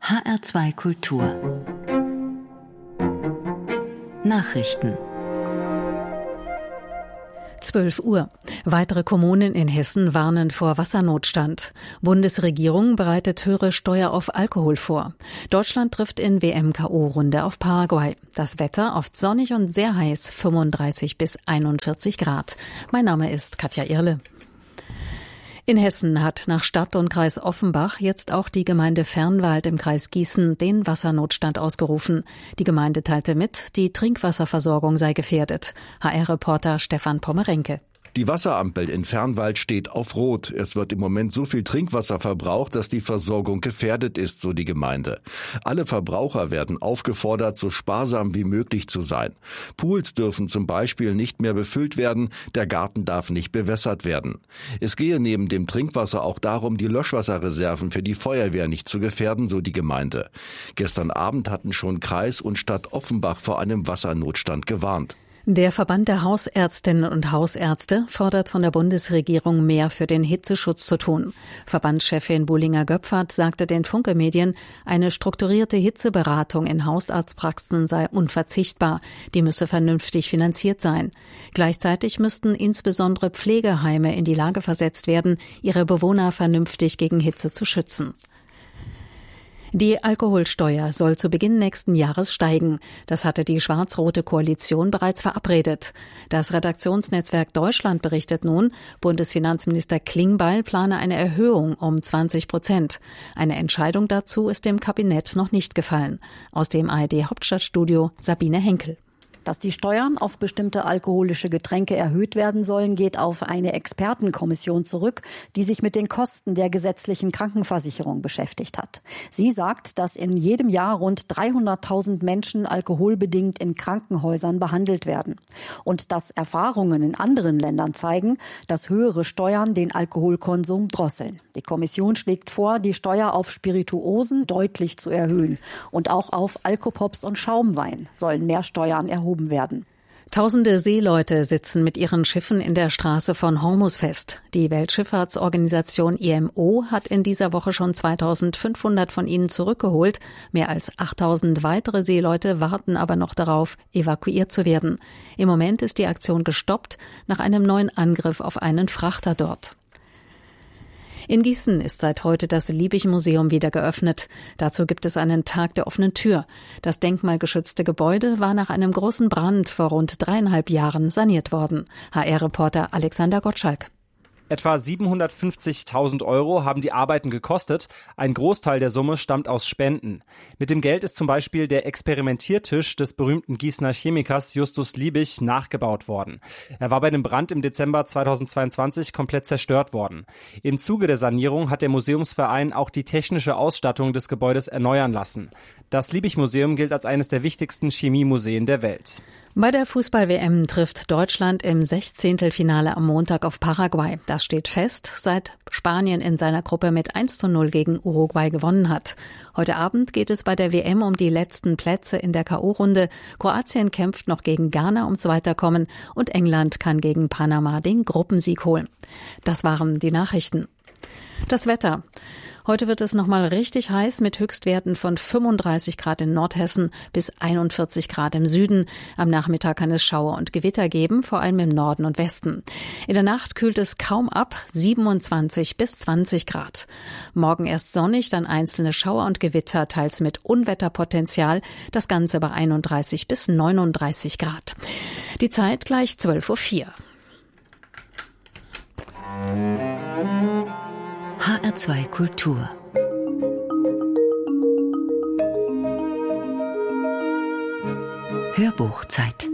HR2 Kultur Nachrichten 12 Uhr. Weitere Kommunen in Hessen warnen vor Wassernotstand. Bundesregierung bereitet höhere Steuer auf Alkohol vor. Deutschland trifft in WM-KO-Runde auf Paraguay. Das Wetter oft sonnig und sehr heiß, 35 bis 41 Grad. Mein Name ist Katja Irle. In Hessen hat nach Stadt und Kreis Offenbach jetzt auch die Gemeinde Fernwald im Kreis Gießen den Wassernotstand ausgerufen. Die Gemeinde teilte mit, die Trinkwasserversorgung sei gefährdet. HR-Reporter Stefan Pommerenke. Die Wasserampel in Fernwald steht auf Rot. Es wird im Moment so viel Trinkwasser verbraucht, dass die Versorgung gefährdet ist, so die Gemeinde. Alle Verbraucher werden aufgefordert, so sparsam wie möglich zu sein. Pools dürfen zum Beispiel nicht mehr befüllt werden, der Garten darf nicht bewässert werden. Es gehe neben dem Trinkwasser auch darum, die Löschwasserreserven für die Feuerwehr nicht zu gefährden, so die Gemeinde. Gestern Abend hatten schon Kreis und Stadt Offenbach vor einem Wassernotstand gewarnt. Der Verband der Hausärztinnen und Hausärzte fordert von der Bundesregierung mehr für den Hitzeschutz zu tun. Verbandschefin Bullinger-Göpfert sagte den Funke-Medien, eine strukturierte Hitzeberatung in Hausarztpraxen sei unverzichtbar. Die müsse vernünftig finanziert sein. Gleichzeitig müssten insbesondere Pflegeheime in die Lage versetzt werden, ihre Bewohner vernünftig gegen Hitze zu schützen. Die Alkoholsteuer soll zu Beginn nächsten Jahres steigen. Das hatte die schwarz-rote Koalition bereits verabredet. Das Redaktionsnetzwerk Deutschland berichtet nun, Bundesfinanzminister Klingbeil plane eine Erhöhung um 20%. Eine Entscheidung dazu ist dem Kabinett noch nicht gefallen. Aus dem ARD-Hauptstadtstudio Sabine Henkel. Dass die Steuern auf bestimmte alkoholische Getränke erhöht werden sollen, geht auf eine Expertenkommission zurück, die sich mit den Kosten der gesetzlichen Krankenversicherung beschäftigt hat. Sie sagt, dass in jedem Jahr rund 300.000 Menschen alkoholbedingt in Krankenhäusern behandelt werden. Und dass Erfahrungen in anderen Ländern zeigen, dass höhere Steuern den Alkoholkonsum drosseln. Die Kommission schlägt vor, die Steuer auf Spirituosen deutlich zu erhöhen. Und auch auf Alkopops und Schaumwein sollen mehr Steuern erhoben werden. Tausende Seeleute sitzen mit ihren Schiffen in der Straße von Hormuz fest. Die Weltschifffahrtsorganisation IMO hat in dieser Woche schon 2.500 von ihnen zurückgeholt. Mehr als 8.000 weitere Seeleute warten aber noch darauf, evakuiert zu werden. Im Moment ist die Aktion gestoppt nach einem neuen Angriff auf einen Frachter dort. In Gießen ist seit heute das Liebig-Museum wieder geöffnet. Dazu gibt es einen Tag der offenen Tür. Das denkmalgeschützte Gebäude war nach einem großen Brand vor rund 3,5 Jahren saniert worden. HR-Reporter Alexander Gottschalk. Etwa 750.000 € haben die Arbeiten gekostet. Ein Großteil der Summe stammt aus Spenden. Mit dem Geld ist zum Beispiel der Experimentiertisch des berühmten Gießener Chemikers Justus Liebig nachgebaut worden. Er war bei dem Brand im Dezember 2022 komplett zerstört worden. Im Zuge der Sanierung hat der Museumsverein auch die technische Ausstattung des Gebäudes erneuern lassen. Das Liebig-Museum gilt als eines der wichtigsten Chemiemuseen der Welt. Bei der Fußball-WM trifft Deutschland im 16. am Montag auf Paraguay. Das steht fest, seit Spanien in seiner Gruppe mit 1:0 gegen Uruguay gewonnen hat. Heute Abend geht es bei der WM um die letzten Plätze in der K.O.-Runde. Kroatien kämpft noch gegen Ghana ums Weiterkommen und England kann gegen Panama den Gruppensieg holen. Das waren die Nachrichten. Das Wetter. Heute wird es nochmal richtig heiß mit Höchstwerten von 35 Grad in Nordhessen bis 41 Grad im Süden. Am Nachmittag kann es Schauer und Gewitter geben, vor allem im Norden und Westen. In der Nacht kühlt es kaum ab, 27 bis 20 Grad. Morgen erst sonnig, dann einzelne Schauer und Gewitter, teils mit Unwetterpotenzial. Das Ganze bei 31 bis 39 Grad. Die Zeit gleich 12:04 Uhr. HR2 Kultur Hörbuchzeit.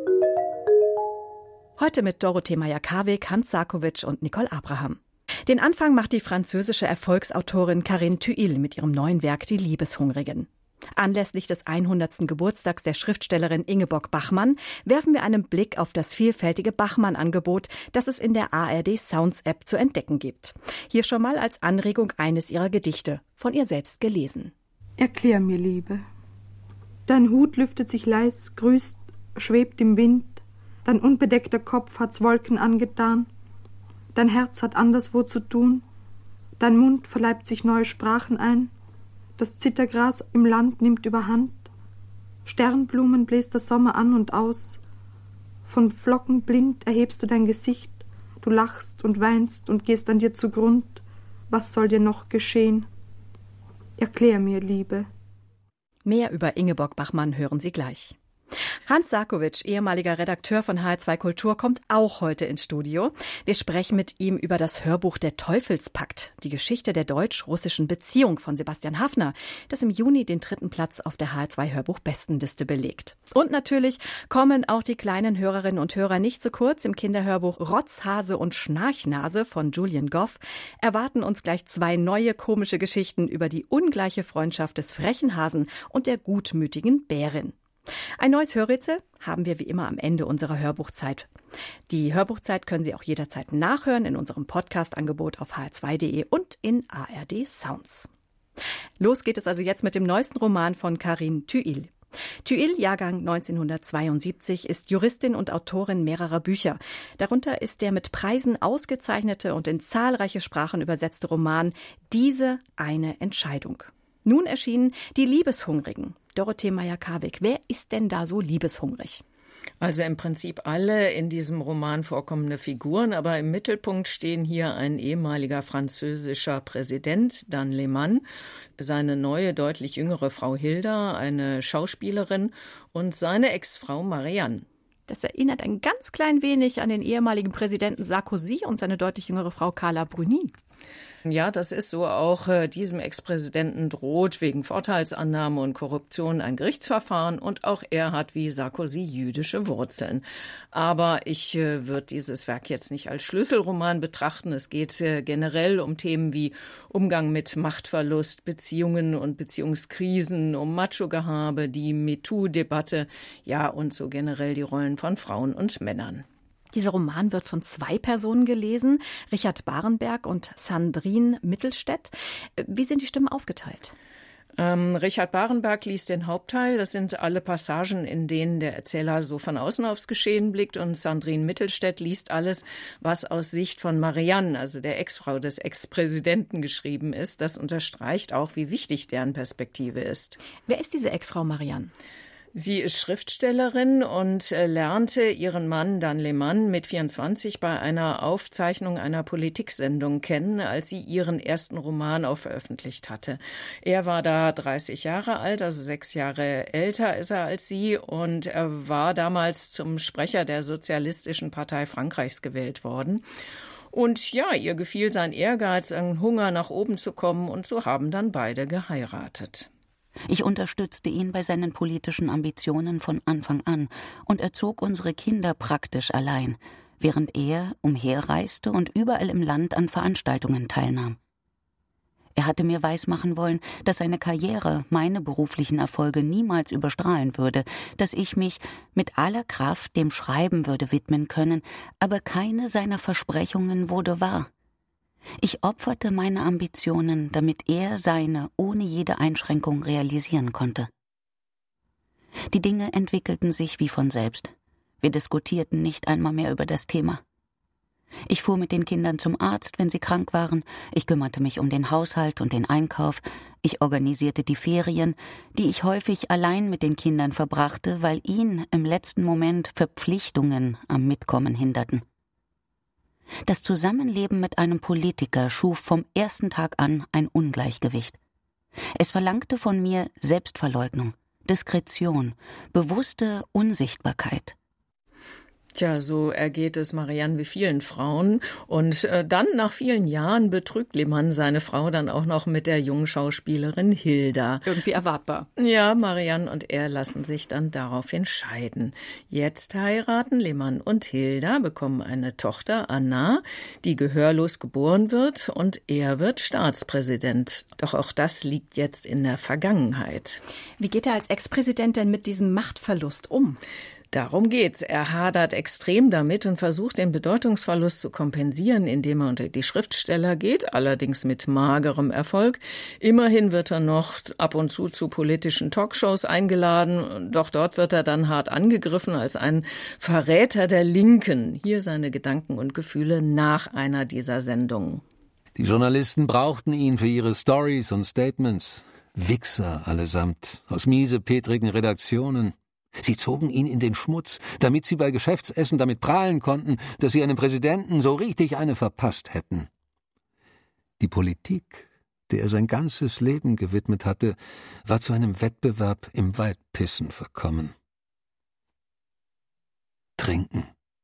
Heute mit Dorothee Meyer-Karweg, Hans Sarkowitsch und Nicole Abraham. Den Anfang macht die französische Erfolgsautorin Carine Thuil mit ihrem neuen Werk Die Liebeshungrigen. Anlässlich des 100. Geburtstags der Schriftstellerin Ingeborg Bachmann werfen wir einen Blick auf das vielfältige Bachmann-Angebot, das es in der ARD Sounds-App zu entdecken gibt. Hier schon mal als Anregung eines ihrer Gedichte, von ihr selbst gelesen. Erklär mir, Liebe. Dein Hut lüftet sich leis, grüßt, schwebt im Wind. Dein unbedeckter Kopf hat's Wolken angetan. Dein Herz hat anderswo zu tun. Dein Mund verleibt sich neue Sprachen ein. Das Zittergras im Land nimmt überhand. Sternblumen bläst der Sommer an und aus. Von Flocken blind erhebst du dein Gesicht. Du lachst und weinst und gehst an dir zugrund. Was soll dir noch geschehen? Erklär mir, Liebe. Mehr über Ingeborg Bachmann hören Sie gleich. Hans Sarkowitsch, ehemaliger Redakteur von HR2 Kultur, kommt auch heute ins Studio. Wir sprechen mit ihm über das Hörbuch Der Teufelspakt, die Geschichte der deutsch-russischen Beziehung von Sebastian Haffner, das im Juni den 3. Platz auf der HR2 Hörbuch-Bestenliste belegt. Und natürlich kommen auch die kleinen Hörerinnen und Hörer nicht zu kurz. Im Kinderhörbuch Rotzhase und Schnarchnase von Julian Goff erwarten uns gleich 2 neue komische Geschichten über die ungleiche Freundschaft des frechen Hasen und der gutmütigen Bärin. Ein neues Hörrätsel haben wir wie immer am Ende unserer Hörbuchzeit. Die Hörbuchzeit können Sie auch jederzeit nachhören in unserem Podcast-Angebot auf hr2.de und in ARD Sounds. Los geht es also jetzt mit dem neuesten Roman von Carine Thuil. Thuil, Jahrgang 1972, ist Juristin und Autorin mehrerer Bücher. Darunter ist der mit Preisen ausgezeichnete und in zahlreiche Sprachen übersetzte Roman »Diese eine Entscheidung«. Nun erschienen »Die Liebeshungrigen«. Dorothee Meyer-Karwig, wer ist denn da so liebeshungrig? Also im Prinzip alle in diesem Roman vorkommende Figuren, aber im Mittelpunkt stehen hier ein ehemaliger französischer Präsident, Dan Lehmann, seine neue, deutlich jüngere Frau Hilda, eine Schauspielerin, und seine Ex-Frau Marianne. Das erinnert ein ganz klein wenig an den ehemaligen Präsidenten Sarkozy und seine deutlich jüngere Frau Carla Bruni. Ja, das ist so. Auch diesem Ex-Präsidenten droht wegen Vorteilsannahme und Korruption ein Gerichtsverfahren, und auch er hat wie Sarkozy jüdische Wurzeln. Aber ich würde dieses Werk jetzt nicht als Schlüsselroman betrachten. Es geht generell um Themen wie Umgang mit Machtverlust, Beziehungen und Beziehungskrisen, um Macho-Gehabe, die MeToo-Debatte, ja, und so generell die Rollen von Frauen und Männern. Dieser Roman wird von 2 Personen gelesen, Richard Barenberg und Sandrine Mittelstädt. Wie sind die Stimmen aufgeteilt? Richard Barenberg liest den Hauptteil. Das sind alle Passagen, in denen der Erzähler so von außen aufs Geschehen blickt. Und Sandrine Mittelstädt liest alles, was aus Sicht von Marianne, also der Ex-Frau des Ex-Präsidenten, geschrieben ist. Das unterstreicht auch, wie wichtig deren Perspektive ist. Wer ist diese Ex-Frau Marianne? Sie ist Schriftstellerin und lernte ihren Mann Dan Lehmann mit 24 bei einer Aufzeichnung einer Politiksendung kennen, als sie ihren ersten Roman auch veröffentlicht hatte. Er war da 30 Jahre alt, also 6 Jahre älter ist er als sie, und er war damals zum Sprecher der Sozialistischen Partei Frankreichs gewählt worden. Und ja, ihr gefiel sein Ehrgeiz, ein Hunger nach oben zu kommen, und so haben dann beide geheiratet. Ich unterstützte ihn bei seinen politischen Ambitionen von Anfang an und erzog unsere Kinder praktisch allein, während er umherreiste und überall im Land an Veranstaltungen teilnahm. Er hatte mir weismachen wollen, dass seine Karriere meine beruflichen Erfolge niemals überstrahlen würde, dass ich mich mit aller Kraft dem Schreiben würde widmen können, aber keine seiner Versprechungen wurde wahr. Ich opferte meine Ambitionen, damit er seine ohne jede Einschränkung realisieren konnte. Die Dinge entwickelten sich wie von selbst. Wir diskutierten nicht einmal mehr über das Thema. Ich fuhr mit den Kindern zum Arzt, wenn sie krank waren. Ich kümmerte mich um den Haushalt und den Einkauf. Ich organisierte die Ferien, die ich häufig allein mit den Kindern verbrachte, weil ihn im letzten Moment Verpflichtungen am Mitkommen hinderten. Das Zusammenleben mit einem Politiker schuf vom ersten Tag an ein Ungleichgewicht. Es verlangte von mir Selbstverleugnung, Diskretion, bewusste Unsichtbarkeit. Tja, so ergeht es Marianne wie vielen Frauen. Und dann, nach vielen Jahren, betrügt Lehmann seine Frau dann auch noch mit der jungen Schauspielerin Hilda. Irgendwie erwartbar. Ja, Marianne und er lassen sich dann daraufhin scheiden. Jetzt heiraten Lehmann und Hilda, bekommen eine Tochter, Anna, die gehörlos geboren wird, und er wird Staatspräsident. Doch auch das liegt jetzt in der Vergangenheit. Wie geht er als Ex-Präsident denn mit diesem Machtverlust um? Darum geht's. Er hadert extrem damit und versucht, den Bedeutungsverlust zu kompensieren, indem er unter die Schriftsteller geht, allerdings mit magerem Erfolg. Immerhin wird er noch ab und zu politischen Talkshows eingeladen, doch dort wird er dann hart angegriffen als ein Verräter der Linken. Hier seine Gedanken und Gefühle nach einer dieser Sendungen. Die Journalisten brauchten ihn für ihre Stories und Statements. Wichser allesamt, aus miesepetrigen Redaktionen. Sie zogen ihn in den Schmutz, damit sie bei Geschäftsessen damit prahlen konnten, dass sie einem Präsidenten so richtig eine verpasst hätten. Die Politik, der er sein ganzes Leben gewidmet hatte, war zu einem Wettbewerb im Waldpissen verkommen. Trinken.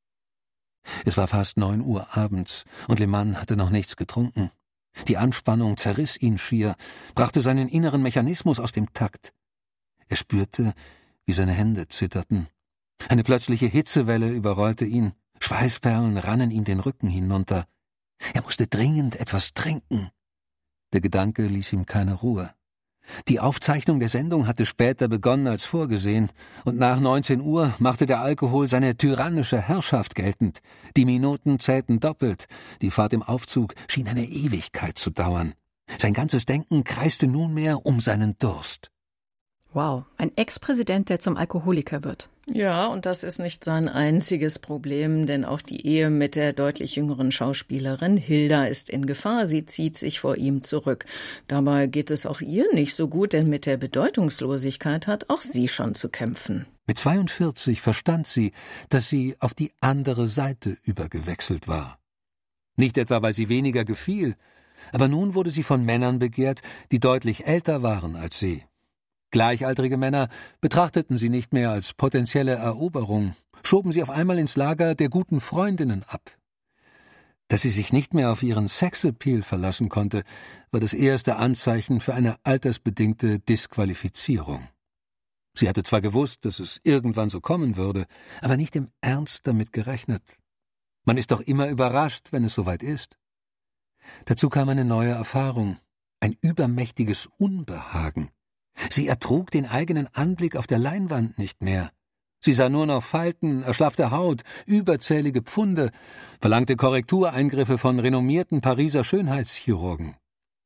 Es war fast 9 Uhr abends, und Lehmann hatte noch nichts getrunken. Die Anspannung zerriss ihn schier, brachte seinen inneren Mechanismus aus dem Takt. Er spürte, wie seine Hände zitterten. Eine plötzliche Hitzewelle überrollte ihn, Schweißperlen rannen ihm den Rücken hinunter. Er musste dringend etwas trinken. Der Gedanke ließ ihm keine Ruhe. Die Aufzeichnung der Sendung hatte später begonnen als vorgesehen, und nach 19 Uhr machte der Alkohol seine tyrannische Herrschaft geltend. Die Minuten zählten doppelt, die Fahrt im Aufzug schien eine Ewigkeit zu dauern. Sein ganzes Denken kreiste nunmehr um seinen Durst. Wow, ein Ex-Präsident, der zum Alkoholiker wird. Ja, und das ist nicht sein einziges Problem, denn auch die Ehe mit der deutlich jüngeren Schauspielerin Hilda ist in Gefahr. Sie zieht sich vor ihm zurück. Dabei geht es auch ihr nicht so gut, denn mit der Bedeutungslosigkeit hat auch sie schon zu kämpfen. Mit 42 verstand sie, dass sie auf die andere Seite übergewechselt war. Nicht etwa, weil sie weniger gefiel, aber nun wurde sie von Männern begehrt, die deutlich älter waren als sie. Gleichaltrige Männer betrachteten sie nicht mehr als potenzielle Eroberung, schoben sie auf einmal ins Lager der guten Freundinnen ab. Dass sie sich nicht mehr auf ihren Sexappeal verlassen konnte, war das erste Anzeichen für eine altersbedingte Disqualifizierung. Sie hatte zwar gewusst, dass es irgendwann so kommen würde, aber nicht im Ernst damit gerechnet. Man ist doch immer überrascht, wenn es soweit ist. Dazu kam eine neue Erfahrung, ein übermächtiges Unbehagen. Sie ertrug den eigenen Anblick auf der Leinwand nicht mehr. Sie sah nur noch Falten, erschlaffte Haut, überzählige Pfunde, verlangte Korrektureingriffe von renommierten Pariser Schönheitschirurgen.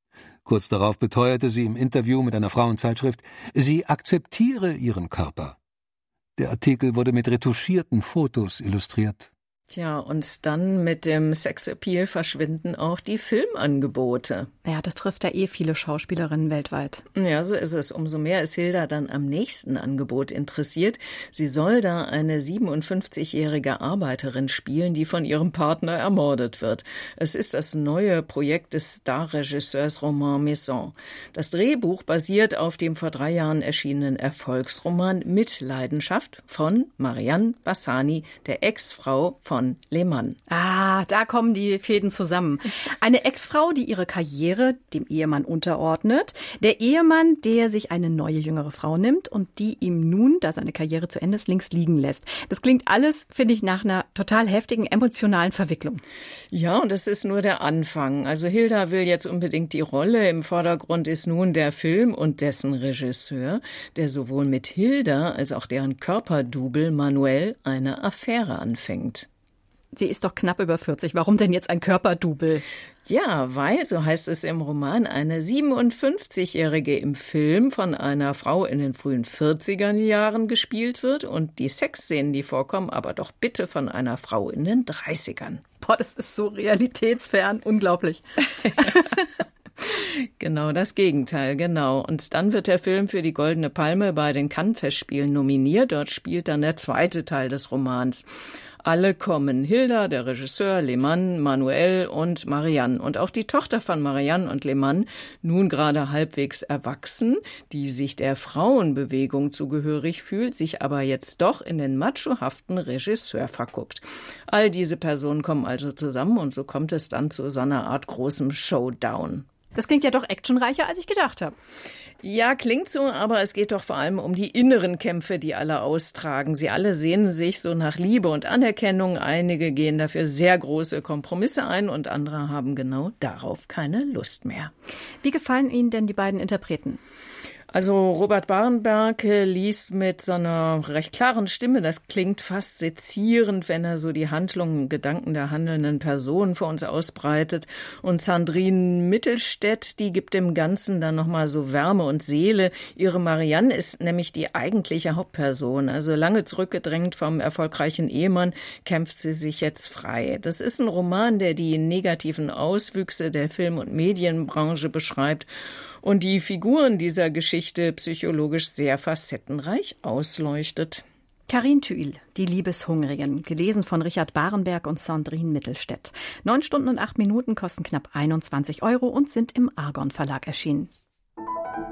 Kurz darauf beteuerte sie im Interview mit einer Frauenzeitschrift, sie akzeptiere ihren Körper. Der Artikel wurde mit retuschierten Fotos illustriert. Tja, und dann mit dem Sexappeal verschwinden auch die Filmangebote. Ja, das trifft ja viele Schauspielerinnen weltweit. Ja, so ist es. Umso mehr ist Hilda dann am nächsten Angebot interessiert. Sie soll da eine 57-jährige Arbeiterin spielen, die von ihrem Partner ermordet wird. Es ist das neue Projekt des Starregisseurs Romain Masson. Das Drehbuch basiert auf dem vor 3 Jahren erschienenen Erfolgsroman Mitleidenschaft von Marianne Bassani, der Ex-Frau von Lehmann. Ah, da kommen die Fäden zusammen. Eine Ex-Frau, die ihre Karriere dem Ehemann unterordnet. Der Ehemann, der sich eine neue, jüngere Frau nimmt und die ihm nun, da seine Karriere zu Ende ist, links liegen lässt. Das klingt alles, finde ich, nach einer total heftigen emotionalen Verwicklung. Ja, und das ist nur der Anfang. Also Hilda will jetzt unbedingt die Rolle. Im Vordergrund ist nun der Film und dessen Regisseur, der sowohl mit Hilda als auch deren Körperdouble Manuel eine Affäre anfängt. Sie ist doch knapp über 40. Warum denn jetzt ein Körperdouble? Ja, weil, so heißt es im Roman, eine 57-Jährige im Film von einer Frau in den frühen 40er Jahren gespielt wird und die Sexszenen, die vorkommen, aber doch bitte von einer Frau in den 30ern. Boah, das ist so realitätsfern. Unglaublich. Genau das Gegenteil, genau. Und dann wird der Film für die Goldene Palme bei den Cannes-Festspielen nominiert. Dort spielt dann der zweite Teil des Romans. Alle kommen, Hilda, der Regisseur, Lehmann, Manuel und Marianne. Und auch die Tochter von Marianne und Lehmann, nun gerade halbwegs erwachsen, die sich der Frauenbewegung zugehörig fühlt, sich aber jetzt doch in den machohaften Regisseur verguckt. All diese Personen kommen also zusammen und so kommt es dann zu so einer Art großem Showdown. Das klingt ja doch actionreicher, als ich gedacht habe. Ja, klingt so, aber es geht doch vor allem um die inneren Kämpfe, die alle austragen. Sie alle sehnen sich so nach Liebe und Anerkennung. Einige gehen dafür sehr große Kompromisse ein und andere haben genau darauf keine Lust mehr. Wie gefallen Ihnen denn die beiden Interpreten? Also Robert Barenberg liest mit so einer recht klaren Stimme, das klingt fast sezierend, wenn er so die Handlungen und Gedanken der handelnden Person vor uns ausbreitet. Und Sandrine Mittelstädt, die gibt dem Ganzen dann nochmal so Wärme und Seele. Ihre Marianne ist nämlich die eigentliche Hauptperson. Also lange zurückgedrängt vom erfolgreichen Ehemann, kämpft sie sich jetzt frei. Das ist ein Roman, der die negativen Auswüchse der Film- und Medienbranche beschreibt. und die Figuren dieser Geschichte psychologisch sehr facettenreich ausleuchtet. Carine Thuil, Die Liebeshungrigen, gelesen von Richard Barenberg und Sandrine Mittelstädt. 9 Stunden und 8 Minuten, kosten knapp 21 € und sind im Argon Verlag erschienen.